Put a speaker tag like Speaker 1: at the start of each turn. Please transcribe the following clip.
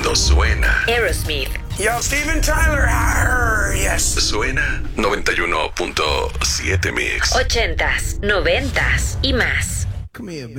Speaker 1: cuando suena.
Speaker 2: Aerosmith.
Speaker 3: Yo, Steven Tyler. Yes.
Speaker 1: Suena 91.7 Mix.
Speaker 2: 80s, 90s y más.
Speaker 3: Come here,